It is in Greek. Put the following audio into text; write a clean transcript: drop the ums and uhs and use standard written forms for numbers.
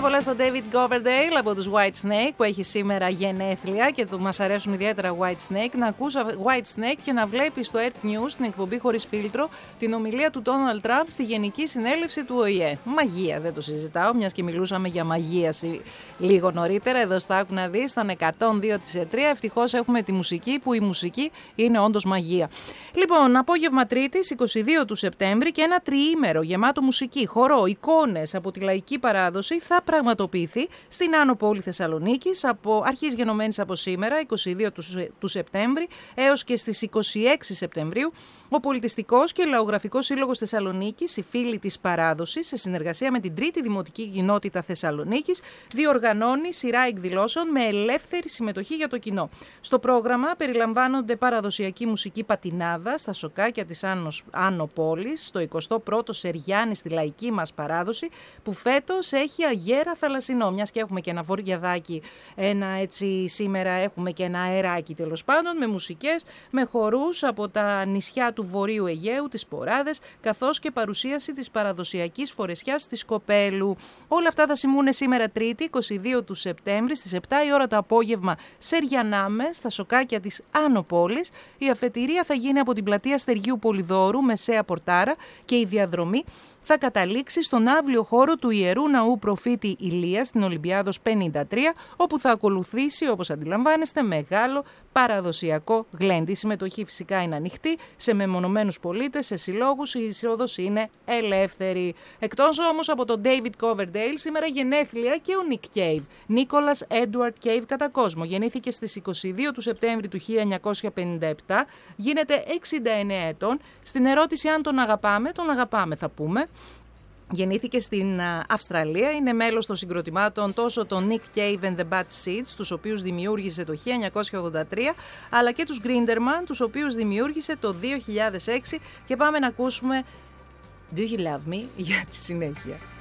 πολλά στον David Coverdale από τους White Snake που έχει σήμερα γενέθλια και μας αρέσουν ιδιαίτερα White Snake. Να ακούς White Snake και να βλέπεις στο Earth News, στην εκπομπή Χωρίς Φίλτρο, την ομιλία του Donald Trump στη Γενική Συνέλευση του ΟΗΕ. Μαγεία, δεν το συζητάω, μιας και μιλούσαμε για μαγεία λίγο νωρίτερα. Εδώ στα άκου να δεις, ήταν 102 της ΕΤΡΙΑ. Ευτυχώς έχουμε τη μουσική, που η μουσική είναι όντως μαγεία. Λοιπόν, απόγευμα Τρίτης, 22 του Σεπτέμβρη, και ένα τριήμερο γεμάτο μουσική, χορό, εικόνες από τη λαϊκή παράδοση θα πραγματοποιηθεί στην Άνω Πόλη Θεσσαλονίκης, από αρχής γενομένης από σήμερα, 22 του Σεπτέμβρη, έως και στις 26 Σεπτεμβρίου. Ο Πολιτιστικός και Λαογραφικός Σύλλογος Θεσσαλονίκης, οι Φίλοι της Παράδοσης, σε συνεργασία με την Τρίτη Δημοτική Κοινότητα Θεσσαλονίκης, διοργανώνει σειρά εκδηλώσεων με ελεύθερη συμμετοχή για το κοινό. Στο πρόγραμμα περιλαμβάνονται παραδοσιακή μουσική πατινάδα στα σοκάκια της Άνω Πόλης, το 21ο Σεριάννη στη λαϊκή μας παράδοση, που φέτος έχει αγέρα θαλασσινό. Μιας και έχουμε και ένα βοριαδάκι, σήμερα έχουμε και ένα αεράκι τέλος πάντων, με μουσικές, με χορούς από τα νησιά του Βορείου Αιγαίου, τις Ποράδες, καθώς και παρουσίαση της παραδοσιακής φορεσιάς της Κοπέλου. Όλα αυτά θα συμβούν σήμερα Τρίτη, 22 του Σεπτέμβρη, στις 7 η ώρα το απόγευμα, Σεριανάμε, στα σοκάκια της Άνω Πόλης. Η αφετηρία θα γίνει από την πλατεία Στεργίου Πολυδόρου, μεσαία πορτάρα, και η διαδρομή θα καταλήξει στον αύλιο χώρο του Ιερού Ναού Προφήτη Ηλίας στην Ολυμπιάδος 53, όπου θα ακολουθήσει, όπως αντιλαμβάνεστε, μεγάλο παραδοσιακό γλέντι. Η συμμετοχή φυσικά είναι ανοιχτή σε μεμονωμένους πολίτες, σε συλλόγους, η εισόδος είναι ελεύθερη. Εκτός όμως από τον David Coverdale, σήμερα γενέθλια και ο Nick Cave. Νίκολας Edward Cave κατά κόσμο. Γεννήθηκε στις 22 του Σεπτέμβρη του 1957, γίνεται 69 ετών. Στην ερώτηση αν τον αγαπάμε θα πούμε. Γεννήθηκε στην Αυστραλία, είναι μέλος των συγκροτημάτων τόσο των Nick Cave and the Bad Seeds, τους οποίους δημιούργησε το 1983, αλλά και τους Grinderman, τους οποίους δημιούργησε το 2006, και πάμε να ακούσουμε Do You Love Me για τη συνέχεια.